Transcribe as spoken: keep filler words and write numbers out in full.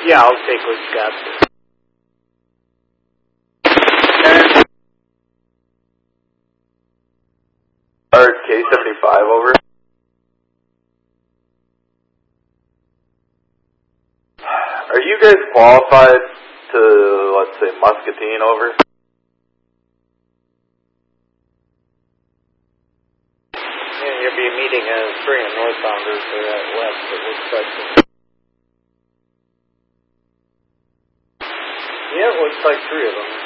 Yeah, I'll take what you got. Or K seventy-five over. Are you guys qualified to, let's say, Muscatine over? Yeah, you'll be meeting uh, three in northbounders or uh, west, it looks like. Yeah, it looks like three of them.